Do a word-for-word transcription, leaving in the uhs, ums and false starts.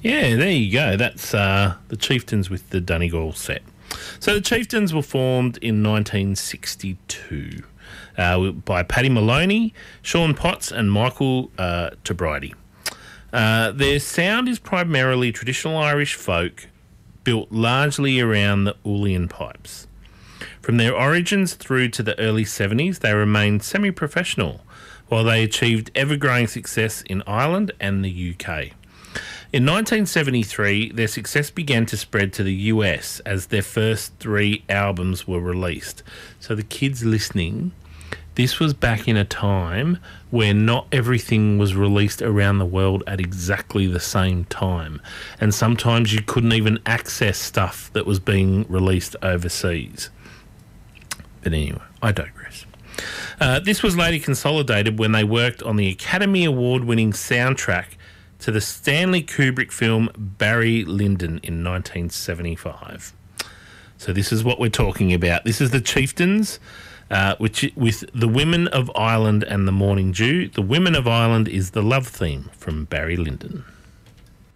Yeah, there you go. That's uh, the Chieftains with the Donegal set. So the Chieftains were formed in nineteen sixty-two uh, by Paddy Maloney, Sean Potts and Michael uh, Tabride. Uh, their sound is primarily traditional Irish folk, built largely around the Uilleann pipes. From their origins through to the early seventies, they remained semi-professional, while they achieved ever-growing success in Ireland and the U K. In nineteen seventy-three, their success began to spread to the U S as their first three albums were released. So the kids listening, this was back in a time where not everything was released around the world at exactly the same time. And sometimes you couldn't even access stuff that was being released overseas. But anyway, I digress. Uh, this was later consolidated when they worked on the Academy Award-winning soundtrack to the Stanley Kubrick film Barry Lyndon in nineteen seventy-five. So this is what we're talking about. This is the Chieftains, uh, which with the Women of Ireland and the Morning Dew. The Women of Ireland is the love theme from Barry Lyndon.